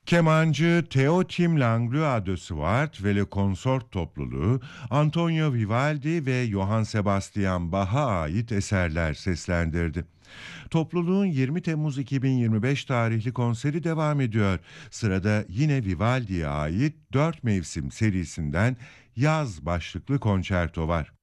Kemancı Teotim Langlois de Suard ve Le Consort topluluğu, Antonio Vivaldi ve Johann Sebastian Bach'a ait eserler seslendirdi. Topluluğun 20 Temmuz 2025 tarihli konseri devam ediyor. Sırada yine Vivaldi'ye ait 4 mevsim serisinden Yaz başlıklı konçerto var.